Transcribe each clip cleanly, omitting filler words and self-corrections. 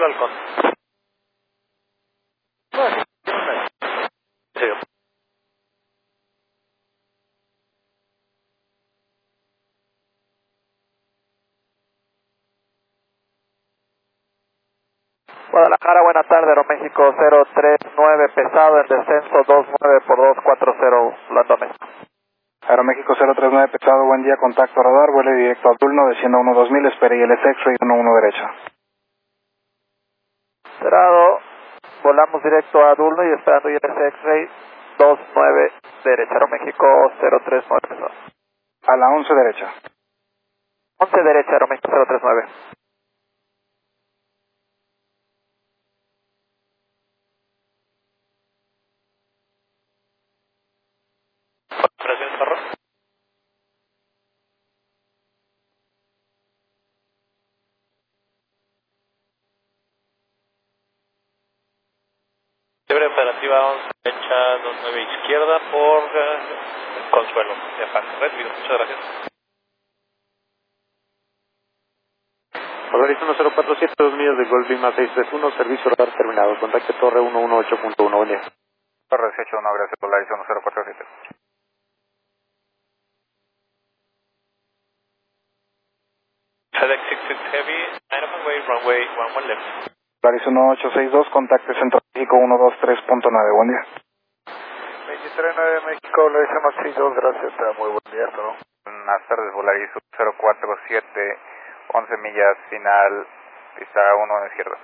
Cielo Halcón. Sí. Guadalajara, buena tarde, Aeroméxico 039, pesado en descenso 29 por 240, Lando México. Aeroméxico 039, pesado, buen día, contacto radar, vuele directo a Dulno, desciendo 12000, espere ILS X-Ray 11 derecha. Cerrado, volamos directo a Dulno y esperando ILS X-Ray 29 derecha, Aeroméxico 039, pesado. A la 11 derecha. 11 derecha, Aeroméxico 039. Operación Zorro. Libre operativa 11 derecha, 29 izquierda por Consuelo, de Paz. Recibido, muchas gracias. Polaris 1047, 2 millas de Golf Lima 631, servicio radar terminado. Contacte Torre 118.1, buen día. Torre 181, gracias, Polaris 1047. FedEx 66 Heavy, 9 runway 11 left. Polaris 1862, contacte Centro México 123.9, buen día. 239 México, Polaris 162, gracias, muy buen día, ¿no? Buenas tardes, Polaris 047, 11 millas, final, pista 1 a la izquierda.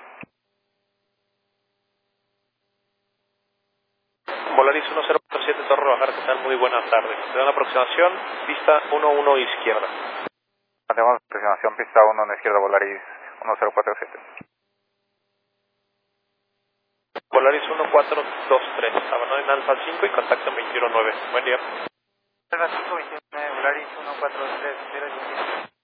Volaris 1047, Torre Bajar, ¿qué tal? Muy buena tarde. Se da una aproximación, pista 11 izquierda. Tenemos aproximación, pista 1 a la izquierda, Volaris 1047. Volaris 1423, abandonen Alfa 5 y contacto 219. Buen día. Alfa 5, 29, Volaris 143,